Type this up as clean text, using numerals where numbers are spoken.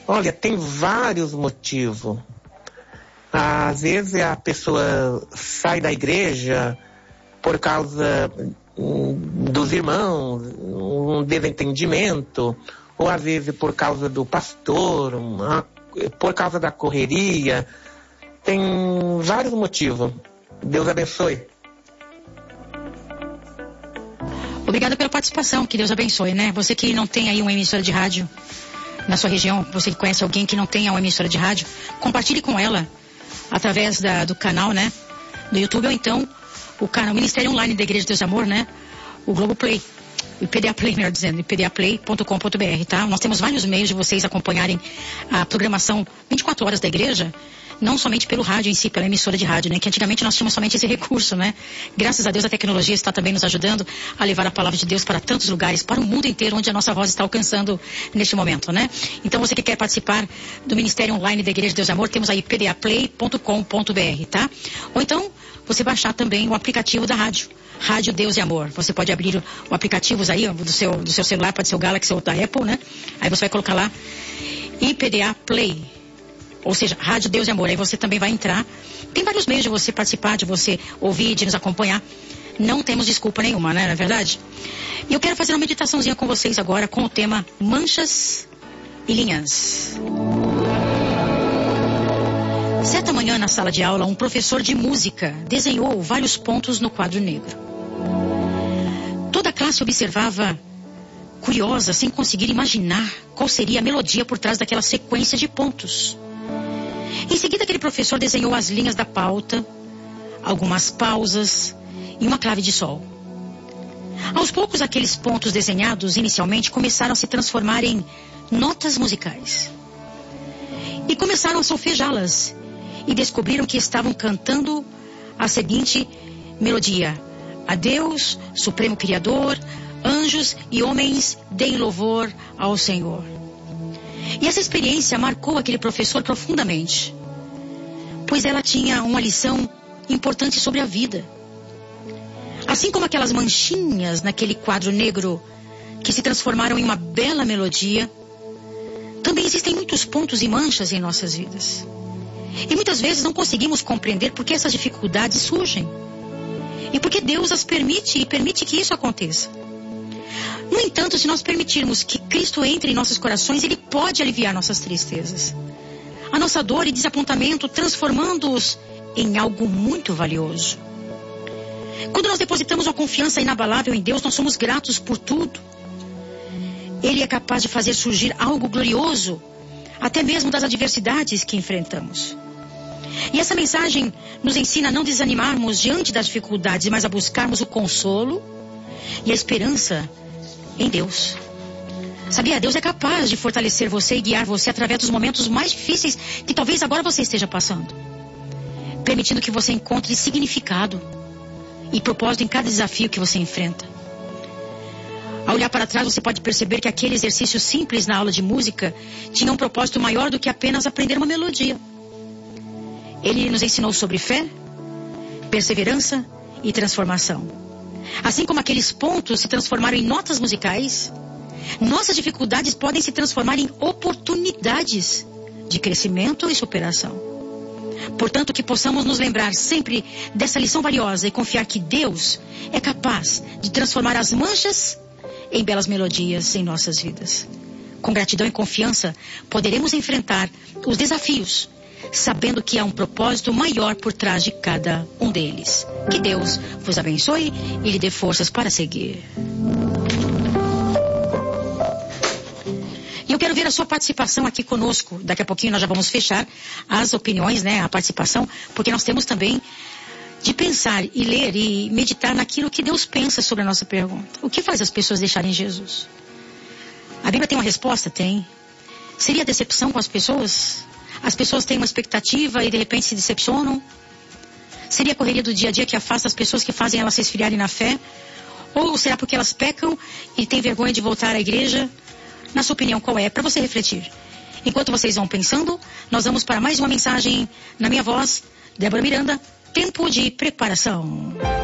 Olha, tem vários motivos. Às vezes a pessoa sai da igreja por causa dos irmãos, um desentendimento, ou às vezes por causa do pastor, por causa da correria. Tem vários motivos. Deus abençoe. Obrigada pela participação, que Deus abençoe, né? Você que não tem aí uma emissora de rádio na sua região, você que conhece alguém que não tenha uma emissora de rádio, compartilhe com ela através do canal, né? Do YouTube, ou então o canal Ministério Online da Igreja de Deus e Amor, né? O Globoplay, o IPDA Play, melhor dizendo, ipdaplay.com.br, tá? Nós temos vários meios de vocês acompanharem a programação 24 horas da igreja, não somente pelo rádio em si, pela emissora de rádio, né? Que antigamente nós tínhamos somente esse recurso, né? Graças a Deus a tecnologia está também nos ajudando a levar a palavra de Deus para tantos lugares, para o mundo inteiro, onde a nossa voz está alcançando neste momento, né? Então você que quer participar do Ministério Online da Igreja de Deus e Amor, temos aí ipdaplay.com.br, tá? Ou então você baixar também o aplicativo da rádio Deus e Amor. Você pode abrir o aplicativo aí do seu celular, pode ser o Galaxy ou da Apple, né? Aí você vai colocar lá IPDA Play, ou seja, Rádio Deus e Amor. Aí você também vai entrar. Tem vários meios de você participar, de você ouvir, de nos acompanhar. Não temos desculpa nenhuma, né? Não é verdade? E eu quero fazer uma meditaçãozinha com vocês agora com o tema Manchas e Linhas. Certa manhã na sala de aula, um professor de música desenhou vários pontos no quadro negro. Toda a classe observava, curiosa, sem conseguir imaginar qual seria a melodia por trás daquela sequência de pontos. Em seguida, aquele professor desenhou as linhas da pauta, algumas pausas e uma clave de sol. Aos poucos, aqueles pontos desenhados inicialmente começaram a se transformar em notas musicais. E começaram a solfejá-las. E descobriram que estavam cantando a seguinte melodia: a Deus, Supremo Criador, anjos e homens, deem louvor ao Senhor. E essa experiência marcou aquele professor profundamente, pois ela tinha uma lição importante sobre a vida. Assim como aquelas manchinhas naquele quadro negro que se transformaram em uma bela melodia, também existem muitos pontos e manchas em nossas vidas. E muitas vezes não conseguimos compreender por que essas dificuldades surgem. E por que Deus as permite e permite que isso aconteça. No entanto, se nós permitirmos que Cristo entre em nossos corações, Ele pode aliviar nossas tristezas, a nossa dor e desapontamento, transformando-os em algo muito valioso. Quando nós depositamos uma confiança inabalável em Deus, nós somos gratos por tudo. Ele é capaz de fazer surgir algo glorioso, até mesmo das adversidades que enfrentamos. E essa mensagem nos ensina a não desanimarmos diante das dificuldades, mas a buscarmos o consolo e a esperança em Deus. Sabia? Deus é capaz de fortalecer você e guiar você através dos momentos mais difíceis que talvez agora você esteja passando, permitindo que você encontre significado e propósito em cada desafio que você enfrenta. Ao olhar para trás, você pode perceber que aquele exercício simples na aula de música tinha um propósito maior do que apenas aprender uma melodia. Ele nos ensinou sobre fé, perseverança e transformação. Assim como aqueles pontos se transformaram em notas musicais, nossas dificuldades podem se transformar em oportunidades de crescimento e superação. Portanto, que possamos nos lembrar sempre dessa lição valiosa e confiar que Deus é capaz de transformar as manchas em belas melodias em nossas vidas. Com gratidão e confiança, poderemos enfrentar os desafios, sabendo que há um propósito maior por trás de cada um deles. Que Deus vos abençoe e lhe dê forças para seguir. E eu quero ver a sua participação aqui conosco. Daqui a pouquinho nós já vamos fechar as opiniões, né, a participação, porque nós temos também de pensar e ler e meditar naquilo que Deus pensa sobre a nossa pergunta. O que faz as pessoas deixarem Jesus? A Bíblia tem uma resposta? Tem. Seria decepção com as pessoas? As pessoas têm uma expectativa e de repente se decepcionam? Seria a correria do dia a dia que afasta as pessoas, que fazem elas se esfriarem na fé? Ou será porque elas pecam e têm vergonha de voltar à igreja? Na sua opinião, qual é? Para você refletir. Enquanto vocês vão pensando, nós vamos para mais uma mensagem na minha voz, Débora Miranda, Tempo de Preparação.